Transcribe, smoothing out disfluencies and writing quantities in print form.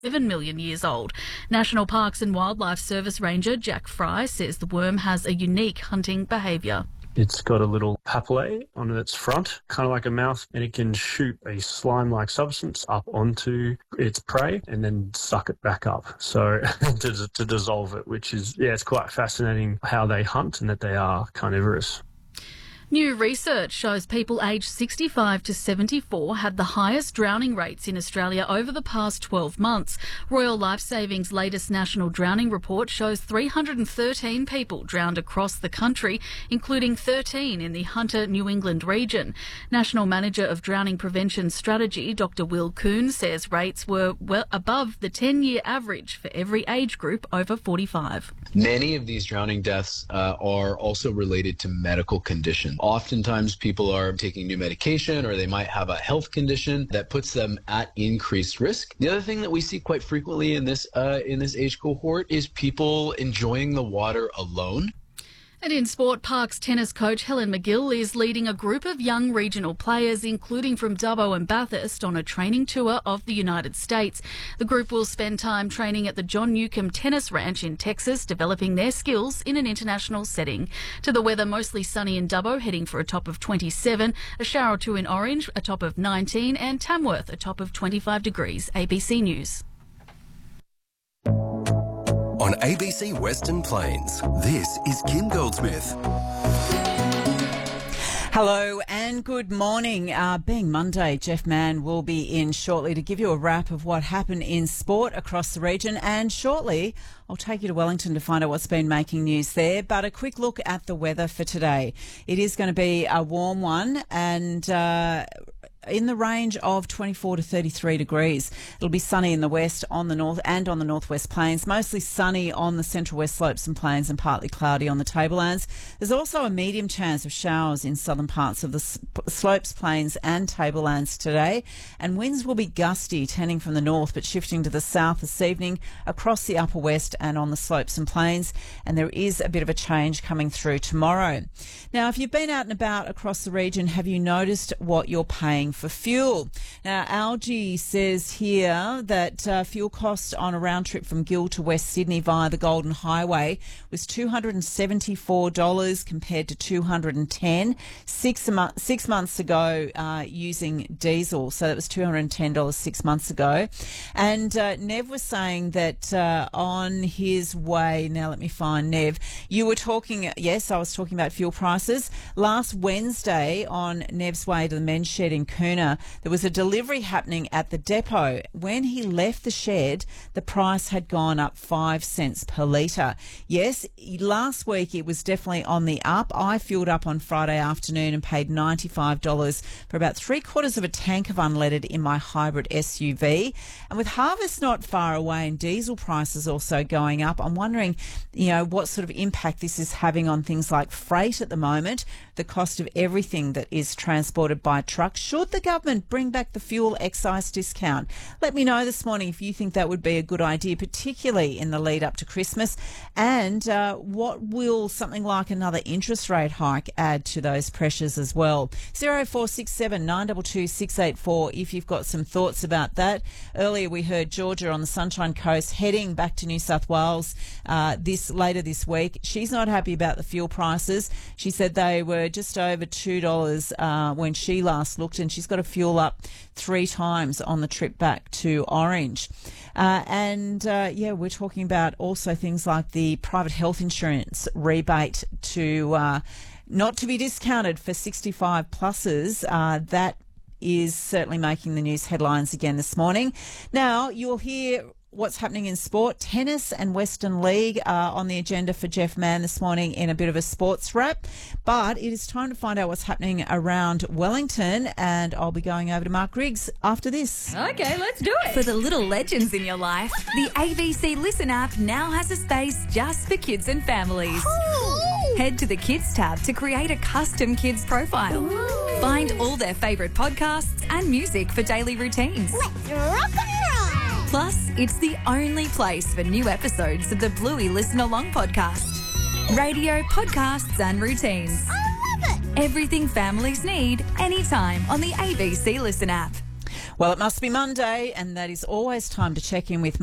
7 million years old. National Parks and Wildlife Service Ranger Jack Fry says the worm has a unique hunting behaviour. It's got a little papillae on its front, kind of like a mouth, and it can shoot a slime-like substance up onto its prey and then suck it back up. So to dissolve it, which is, it's quite fascinating how they hunt and that they are carnivorous. New research shows people aged 65 to 74 had the highest drowning rates in Australia over the past 12 months. Royal Lifesaving's latest national drowning report shows 313 people drowned across the country, including 13 in the Hunter, New England region. National Manager of Drowning Prevention Strategy, Dr Will Kuhn, says rates were well above the 10-year average for every age group over 45. Many of these drowning deaths are also related to medical conditions. Oftentimes people are taking new medication, or they might have a health condition that puts them at increased risk. The other thing that we see quite frequently in this age cohort is people enjoying the water alone. And in sport, Parks tennis coach Helen McGill is leading a group of young regional players, including from Dubbo and Bathurst, on a training tour of the United States. The group will spend time training at the John Newcomb Tennis Ranch in Texas, developing their skills in an international setting. To the weather, mostly sunny in Dubbo, heading for a top of 27, a shower or two in Orange, a top of 19, and Tamworth, a top of 25 degrees. ABC News. On ABC Western Plains, this is Kim Goldsmith. Hello and good morning. Being Monday, Jeff Mann will be in shortly to give you a wrap of what happened in sport across the region, and shortly I'll take you to Wellington to find out what's been making news there. But a quick look at the weather for today. It is going to be a warm one and in the range of 24 to 33 degrees. It'll be sunny in the west, on the north and on the northwest plains, mostly sunny on the central west slopes and plains, and partly cloudy on the tablelands. There's also a medium chance of showers in southern parts of the slopes, plains and tablelands today, and winds will be gusty, tending from the north but shifting to the south this evening across the upper west and on the slopes and plains, and there is a bit of a change coming through tomorrow. Now, if you've been out and about across the region, have you noticed what you're paying for fuel? Now, Algie says here that fuel cost on a round trip from Gill to West Sydney via the Golden Highway was $274 compared to $210 six months ago using diesel. So that was $210 6 months ago. And Nev was saying that on his way, now let me find Nev, you were talking, yes, I was talking about fuel prices. Last Wednesday on Nev's way to the men's shed in Coona, there was a delivery happening at the depot. When he left the shed, the price had gone up 5 cents per litre. Yes, last week it was definitely on the up. I fueled up on Friday afternoon and paid $95 for about 3/4 of a tank of unleaded in my hybrid SUV. And with harvest not far away and diesel prices also going up, I'm wondering, what sort of impact this is having on things like freight at the moment, the cost of everything that is transported by truck. Should the government bring back the fuel excise discount? Let me know this morning if you think that would be a good idea, particularly in the lead up to Christmas. And what will something like another interest rate hike add to those pressures as well? 0467 922 684 if you've got some thoughts about that. Earlier we heard Georgia on the Sunshine Coast heading back to New South Wales later this week. She's not happy about the fuel prices. She said they were just over $2 when she last looked, and she's got to fuel up 3 times on the trip back to Orange. We're talking about also things like the private health insurance rebate to not to be discounted for 65 pluses. That is certainly making the news headlines again this morning. Now, you'll hear what's happening in sport. Tennis and Western League are on the agenda for Jeff Mann this morning in a bit of a sports wrap. But it is time to find out what's happening around Wellington, and I'll be going over to Mark Griggs after this. Okay, let's do it. For the little legends in your life, the ABC Listen app now has a space just for kids and families. Ooh. Head to the Kids tab to create a custom kids profile. Ooh. Find all their favourite podcasts and music for daily routines. Let's rock and roll. Plus, it's the only place for new episodes of the Bluey Listen Along podcast. Radio, podcasts and routines. I love it. Everything families need, anytime on the ABC Listen app. Well, it must be Monday, and that is always time to check in with